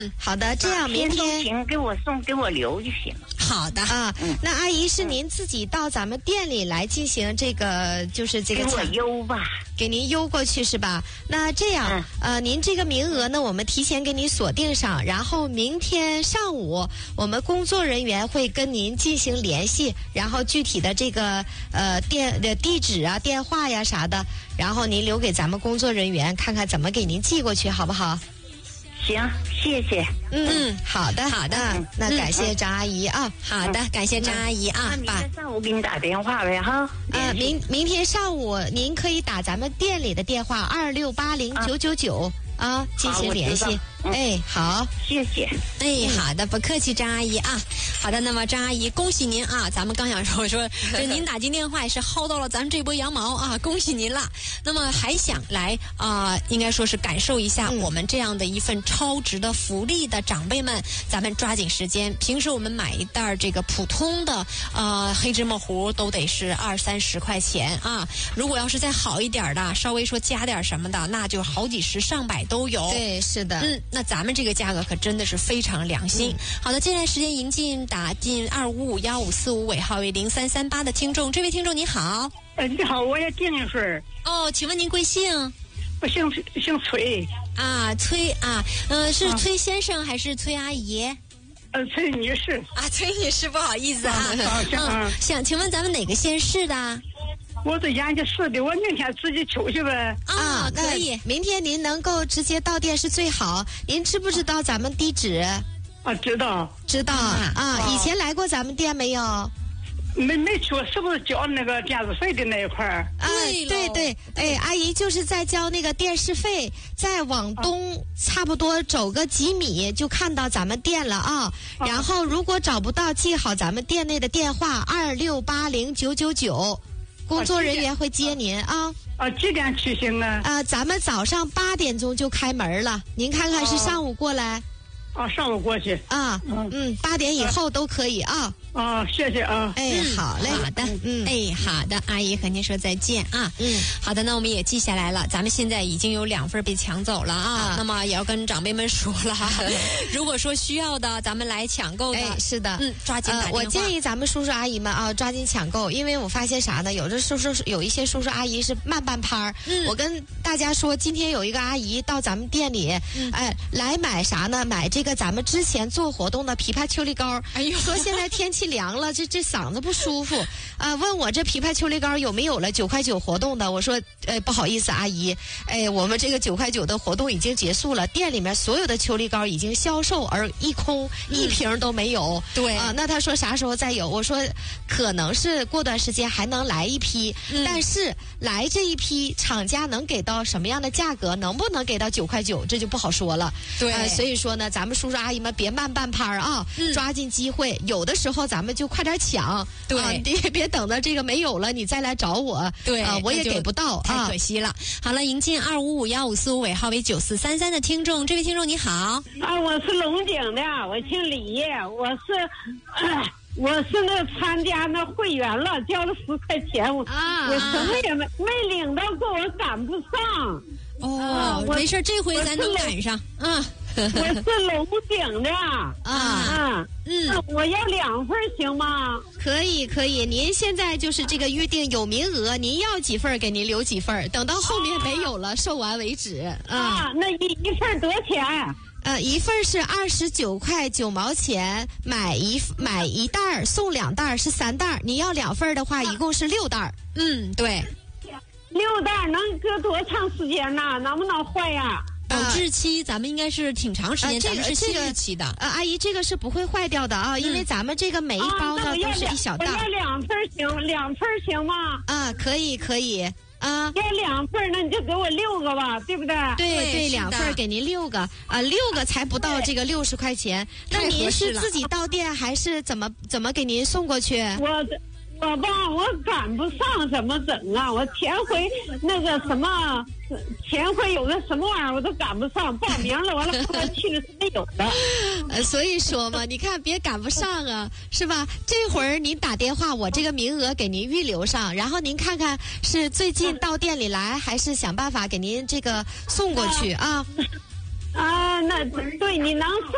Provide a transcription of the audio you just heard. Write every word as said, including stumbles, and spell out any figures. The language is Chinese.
嗯，好的，这样明天行，给我送，给我留就行。 好的啊，嗯，那阿姨是您自己到咱们店里来进行这个，就是这个给我邮吧， 给您邮过去是吧？那这样，嗯、呃，您这个名额呢，我们提前给您锁定上，然后明天上午我们工作人员会跟您进行联系，然后具体的这个呃电的地址啊、电话呀啥的，然后您留给咱们工作人员看看怎么给您寄过去，好不好？ 行，谢谢。 嗯，好的，好的，嗯、那感谢张阿姨啊。 好的，感谢张阿姨啊。 那明天上午给你打电话呗哈。 啊，明明天上午您可以打咱们店里的电话二六八零九九九啊进行联系。 嗯、 哎，好， 谢谢。 哎，好的，不客气，张阿姨啊。好的，那么张阿姨，恭喜您啊！咱们刚想说说，就您打进电话也是薅到了咱们这波羊毛啊，恭喜您了。那么还想来啊、呃，应该说是感受一下我们这样的一份超值的福利的长辈们，咱们抓紧时间。平时我们买一袋这个普通的呃黑芝麻糊都得是二三十块钱啊，如果要是再好一点的，稍微说加点什么的，那就好几十上百都有。 对，是的， 嗯，那咱们这个价格可真的是非常良心。嗯、好的，接下来时间迎进打进二五五幺五四五尾号为零三三八的听众，这位听众你好。 呃，你好，我也丁女士。 哦，请问您贵姓？ 我姓姓崔。 啊，崔啊，呃，是崔先生还是崔阿姨？ 呃，崔女士。 啊，崔女士，不好意思啊。 啊，行、 嗯。想请问咱们哪个县市的？ 我是延吉市的，我明天直接去去呗。 啊，可以。 明天您能够直接到店是最好。您知不知道咱们地址？ 啊，知道， 知道啊。啊，以前来过咱们店没有？ 没没去过，是不是交那个电视费的那一块儿？ 啊，对对，哎，阿姨就是在交那个电视费，再往东差不多走个几米就看到咱们店了啊。啊然后如果找不到，记好咱们店内的电话二六八零九九九，工作人员会接您啊。 啊，几点去行啊？ 啊，咱们早上八点钟就开门了，您看看是上午过来。 啊，上午过去啊，嗯，八点以后都可以啊。 啊，谢谢啊。 哎，好嘞， 好的，嗯，哎，好的，阿姨和您说再见啊。嗯，好的，那我们也记下来了。咱们现在已经有两份被抢走了啊，啊那么也要跟长辈们说了，如果说需要的，咱们来抢购的。 哎，是的， 嗯，抓紧打电话。 呃、我建议咱们叔叔阿姨们啊，抓紧抢购，因为我发现啥呢？有的叔叔有一些叔叔阿姨是慢半拍儿。嗯，我跟大家说，今天有一个阿姨到咱们店里，嗯、哎，来买啥呢？买这个咱们之前做活动的枇杷秋梨膏。哎呦，说现在天气凉了，这这嗓子不舒服啊，问我这枇杷秋梨膏有没有了九块九活动的？我说，呃，不好意思，阿姨，哎，我们这个九块九的活动已经结束了，店里面所有的秋梨膏已经销售而一空，嗯、一瓶都没有。 对啊，那他说啥时候再有？我说可能是过段时间还能来一批，嗯、但是来这一批厂家能给到什么样的价格，能不能给到九块九，这就不好说了。 对、 呃，所以说呢，咱们叔叔阿姨们别慢半拍啊，嗯、抓紧机会，有的时候咱们就快点抢。 对， 啊、别别等到这个没有了，你再来找我。 对啊，我也给不到， 太可惜了。啊、好了，迎进二五五幺五四五尾号为九四三三的听众，这位听众你好。 啊，我是龙井的，我姓李，我是。呃我是那参加那会员了，交了十块钱，我、啊、我什么也没没领到过，我赶不上。 哦，啊、没事，这回咱能赶上。嗯， 我是龙井的啊啊嗯，我要两份行吗？ 可以可以，您现在就是这个预定有名额，您要几份给您留几份，等到后面没有了，啊、售完为止。啊， 啊那一一份多少钱？ 呃，一份是二十九块九毛钱，买一买一袋儿送两袋儿是三袋儿，你要两份的话，一共是六袋儿。 嗯，对， 六袋儿能搁多长时间呢？能不能坏呀？ 保质期咱们应该是挺长时间， 呃、这个咱们是新日期的。 呃，阿姨，这个是不会坏掉的啊，嗯、因为咱们这个每一包呢、啊、都是一小袋。 我要两份行，两份行吗？ 啊，可以可以。啊， 要两份，那你就给我六个吧，对不对？ 对对，两份给您六个啊，六个才不到这个六十块钱。那您是自己到店还是怎么怎么给您送过去？ 我我吧，我赶不上，怎么整啊？我前回那个什么，前回有个什么玩意儿，我都赶不上，报名了，完了后来去了是没有的。 呃，所以说嘛，你看别赶不上啊，是吧？这会儿您打电话，我这个名额给您预留上，然后您看看是最近到店里来，还是想办法给您这个送过去啊？ 啊，那对，你能送